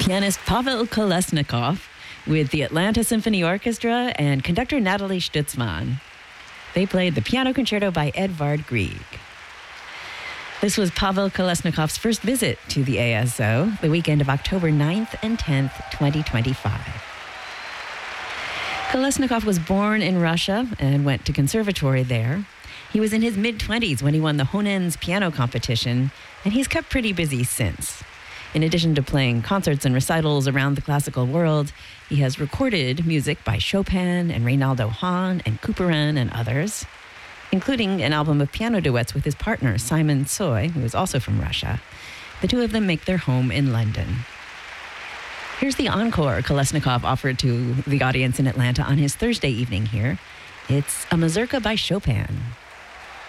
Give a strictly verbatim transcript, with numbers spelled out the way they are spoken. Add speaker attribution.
Speaker 1: pianist Pavel Kolesnikov with the Atlanta Symphony Orchestra and conductor Natalie Stutzman. They played the Piano Concerto by Edvard Grieg. This was Pavel Kolesnikov's first visit to the A S O, the weekend of October ninth and tenth, twenty twenty-five. Kolesnikov was born in Russia and went to conservatory there. He was in his mid-twenties when he won the Honen's piano competition, and he's kept pretty busy since. In addition to playing concerts and recitals around the classical world, he has recorded music by Chopin and Reynaldo Hahn and Couperin and others, including an album of piano duets with his partner, Simon Tsoy, who is also from Russia. The two of them make their home in London. Here's the encore Kolesnikov offered to the audience in Atlanta on his Thursday evening here. It's a mazurka by Chopin.